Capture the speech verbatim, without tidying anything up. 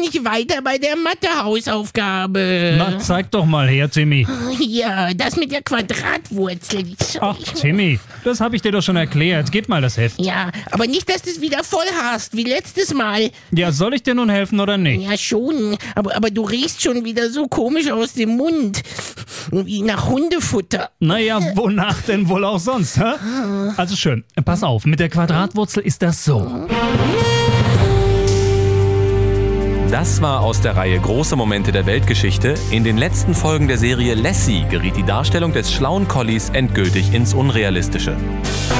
nicht weiter bei der Mathe-Hausaufgabe. Na, zeig doch mal her, Timmy. Ja, das mit der Quadratwurzel. Ach, Timmy, das habe ich dir doch schon erklärt. Gib mal das Heft. Ja, aber nicht, dass du es wieder voll hast, wie letztes Mal. Ja, soll ich dir nun helfen oder nicht? Ja, schon. Aber, aber du riechst schon wieder so komisch aus dem Mund. Wie nach Hundefutter. Naja, wonach denn wohl auch sonst, hä? Also schön, pass auf, mit der Quadratwurzel ist das so. Das war aus der Reihe Große Momente der Weltgeschichte. In den letzten Folgen der Serie Lassie geriet die Darstellung des schlauen Collies endgültig ins Unrealistische.